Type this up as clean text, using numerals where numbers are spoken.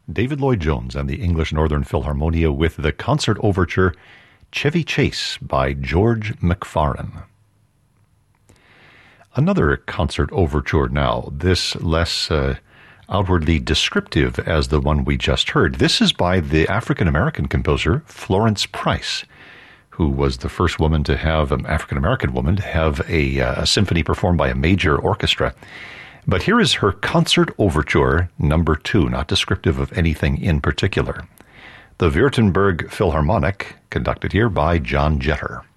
David Lloyd Jones and the English Northern Philharmonia with the concert overture Chevy Chase by George McFarren. Another concert overture now, this less outwardly descriptive as the one we just heard. This is by the African-American composer Florence Price, who was the first woman to have, an African-American woman, to have a symphony performed by a major orchestra. But here is her Concert Overture number 2, not descriptive of anything in particular. The Württemberg Philharmonic, conducted here by John Jetter.